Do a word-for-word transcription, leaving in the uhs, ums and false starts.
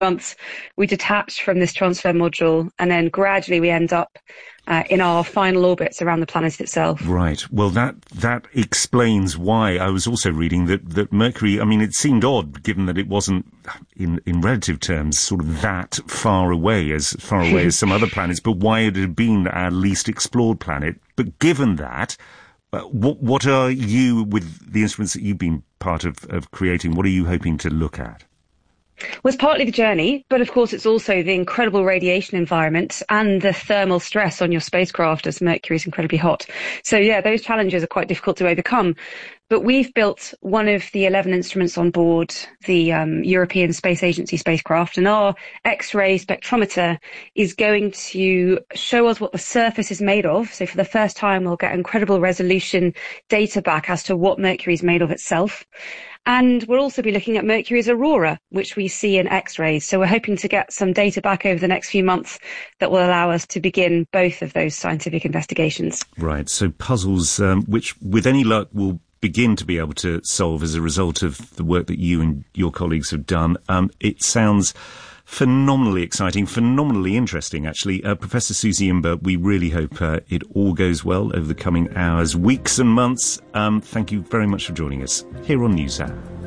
months, we detach from this transfer module, and then gradually we end up uh, in our final orbits around the planet itself. Right. Well, that that explains why I was also reading that, that Mercury, I mean, it seemed odd, given that it wasn't, in, in relative terms, sort of that far away, as far away as some other planets, but why it had been our least explored planet. But given that, uh, what, what are you, with the instruments that you've been part of, of creating, what are you hoping to look at? Was partly the journey, but of course it's also the incredible radiation environment and the thermal stress on your spacecraft as Mercury is incredibly hot. So yeah, those challenges are quite difficult to overcome. But we've built one of the eleven instruments on board the um, European Space Agency spacecraft, and our X-ray spectrometer is going to show us what the surface is made of. So for the first time, we'll get incredible resolution data back as to what Mercury is made of itself. And we'll also be looking at Mercury's aurora, which we see in X-rays. So we're hoping to get some data back over the next few months that will allow us to begin both of those scientific investigations. Right. So puzzles, um, which with any luck will begin to be able to solve as a result of the work that you and your colleagues have done. Um, it sounds phenomenally exciting, phenomenally interesting, actually. Uh, Professor Susie Imber, we really hope uh, it all goes well over the coming hours, weeks and months. Um, thank you very much for joining us here on NewsHour.